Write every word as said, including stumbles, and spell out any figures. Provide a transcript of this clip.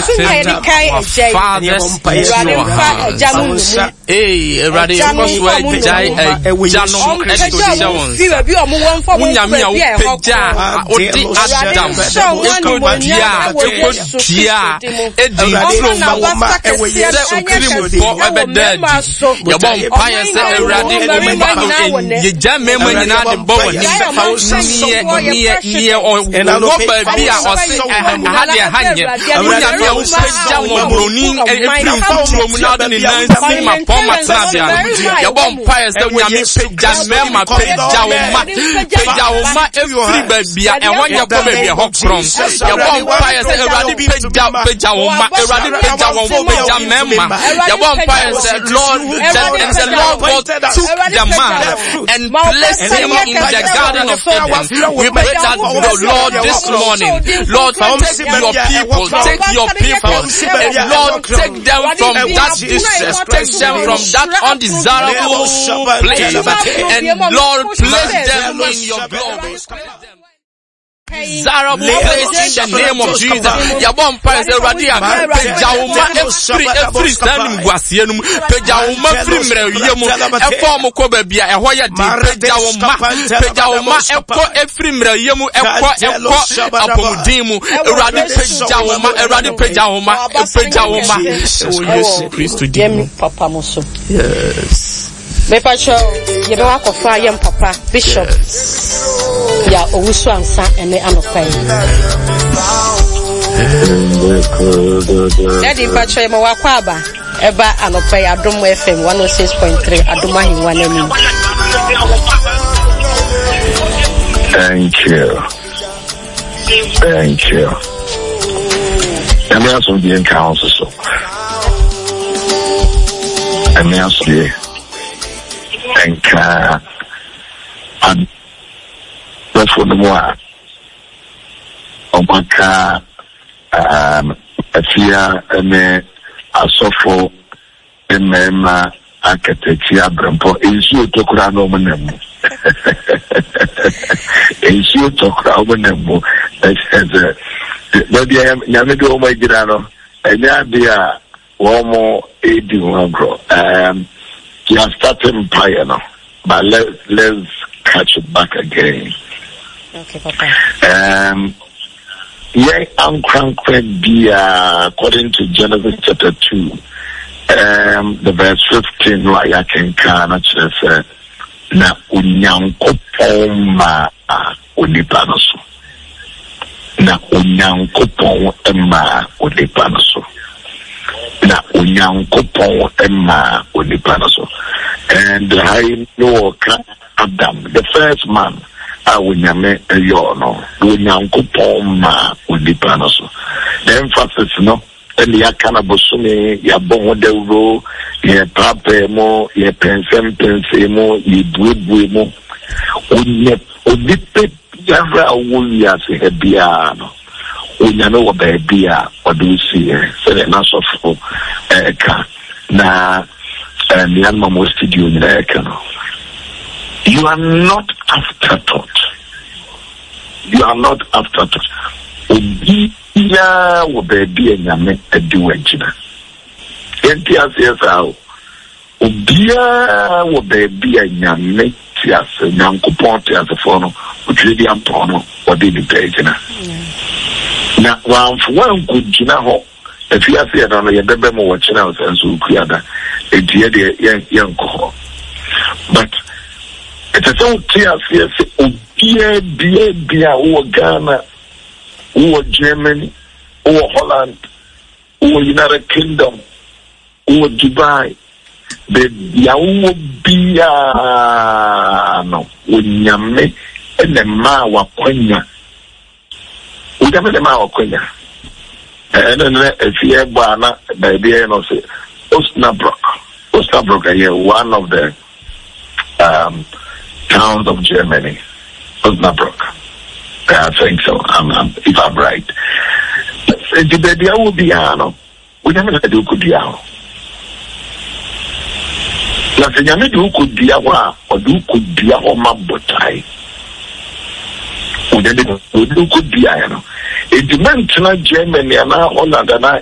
Hey, Radi, because we're Jai, Janom, Edison, Unyami, Peja, Odi Adam, Ekodia, Ekodia, Edi, Mama, Ekrim, for a dead. Your bomb fire said, Radi, and you jam me when you're not the bow, near, near, near, or walk by beer or say, I had a hanya. Unyami, I was down on Brunin, and every from now than in nine. Your vampires that we are making Jamma, Pejawma, Pejawma, every baby, and when you're probably a hot from your vampires, a radical Pejawma, a radical Pejawma, your vampires said, Lord, and the Lord God took the man and placed him in the garden of Eden. We pray that the Lord this morning, Lord, take your people, take your people, and Lord, take them from that distress, take them from that undesirable place, and Lord, place them in your glory. Desirable place in the name of Jesus. Your vampire is a radiant. Pejauma, every every standing guasianum, Pejauma, Frimremu, a form of Cobebia, a Hoya, Pejauma, Pejauma, a Frimremu, a Qua, a Pomudimu, a radic Pejauma, a radic Pejauma, a Pejauma. Oh, yes, Christ to Dim, Papa Mosso. Yes. Mepa show, you know, I fire young Papa, Bishop. Ya owusu ansa ene anopai. Daddy Patrick mo wakwa aba eba anopai Adom F M one oh six point three Adom Ahimwa nani. Thank you. Thank you. And we also be in council so. And we also be and uh and for the more Omaka um Atia and a sofa in Mema architecture Brampo is you to Kurano Manemo. Is you to Kurano as a maybe I am Yamido my Girano and Yabia Womo Edi Wangro. Um you have started empire now, but let let's catch it back again. Okay, Papa. Um, yeah, I'm cranking be according to Genesis chapter two, um, the verse fifteen. Like I can kind of say, na unyanko poma unipanoso, na unyanko poma unipanoso, na unyanko poma unipanoso, and I know Adam, the first man. I will name a yono, Unyankupon ma udipanoso. The emphasis no, and the Akanabosumi, ya bongo de ro, ye pape mo, ye pensem pense mo, ye bui mo, unye, udipe, yavra uya se hebiano, unyano wa bebia, what do you see, so the naso eka, na, and the animal most studio in the ekano. You are not afterthought. You are not afterthought. Obiya wo baby enyame edi wagina. Enti asese awo. Obiya wo baby enyame ti ase nyankopon ti ase fo no. Otwedi ampon no odi di pagina. Na wanfo wanko gina ho. Efi ase ya no ye bebe mo wo kina osanso kuada. Enti ye de yen ko. But it's a so clear, yes, oh, dear, dear, dear, oh, Ghana, oh, Germany, oh, Holland, oh, United Kingdom, oh, Dubai, the Yao Biano, Unyame, and the Mawa Quenya. Udame the Mawa Quenya. And then if you have Bana, baby, and also Osnabrück, Osnabrück, one of the um, towns of Germany, Osnabrück. I think so. I'm, I'm, if I'm right. The baby will be ano. We never had to do diao. La señame do could diawa or do could diao mabotai. We didn't do could diano. It meant not Germany and Holland and